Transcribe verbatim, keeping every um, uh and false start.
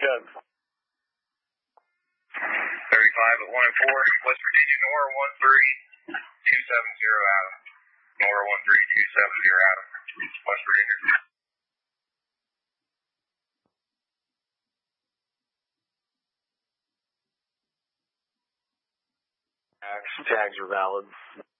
Good. thirty-five at one and four, West Virginia, Nora one three two seven zero Adam. Nora one three two seven zero Adam. West Virginia. Tags are valid.